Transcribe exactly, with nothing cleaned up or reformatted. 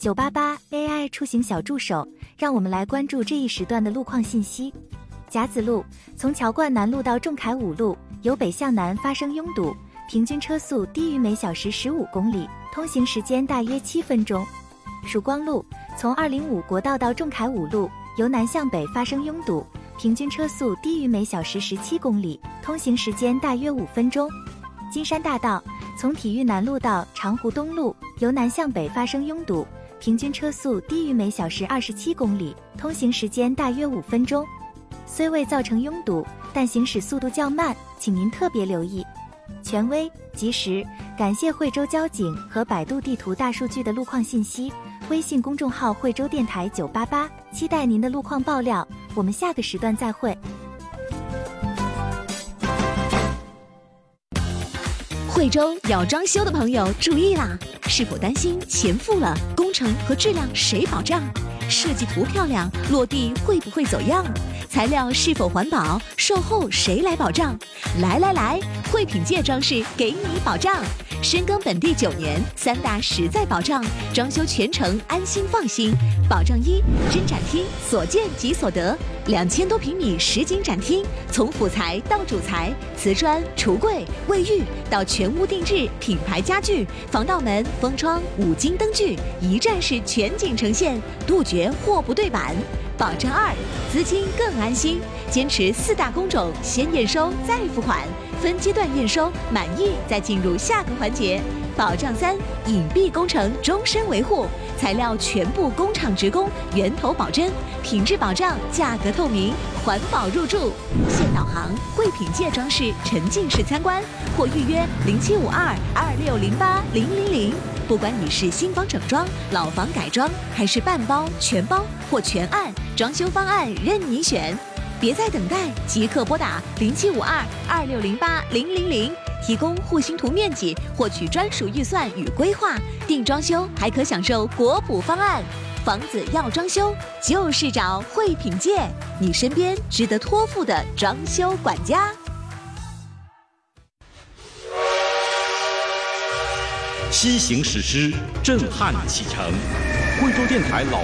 九八八 A I 出行小助手，让我们来关注这一时段的路况信息。甲子路从桥冠南路到仲恺五路，由北向南发生拥堵，平均车速低于每小时十五公里，通行时间大约七分钟。曙光路从二零五国道到仲恺五路，由南向北发生拥堵，平均车速低于每小时十七公里，通行时间大约五分钟。金山大道从体育南路到长湖东路，由南向北发生拥堵，平均车速低于每小时二十七公里，通行时间大约五分钟。虽未造成拥堵，但行驶速度较慢，请您特别留意。权威、及时，感谢惠州交警和百度地图大数据的路况信息。微信公众号惠州电台九八八，期待您的路况爆料。我们下个时段再会。 惠州要装修的朋友注意啦！是否担心钱付了，工程和质量谁保障？设计图漂亮，落地会不会走样？材料是否环保？售后谁来保障？来来来，惠品界装饰给你保障。深耕本地九年，三大实在保障，装修全程安心放心。保障一：真展厅，所见即所得。两千多平米实景展厅，从辅材到主材，瓷砖、橱柜、卫浴到全屋定制品牌家具、防盗门、封窗、五金灯具，一站式全景呈现，杜绝货不对版。保障二：资金更安心，坚持四大工种，先验收再付款，分阶段验收，满意再进入下个环节。保障三：隐蔽工程终身维护，材料全部工厂直供，源头保真，品质保障，价格透明，环保入驻。现导航惠品界装饰沉浸式参观，或预约零七五二二六零八零零零。不管你是新房整装、老房改装，还是半包、全包或全案，装修方案任你选。别再等待，即刻拨打零七五二二六零八零零零，提供户型图面积，获取专属预算与规划。定装修还可享受国补方案。房子要装修，就是找惠品界，你身边值得托付的装修管家。 新型实施震撼启程，惠州电台老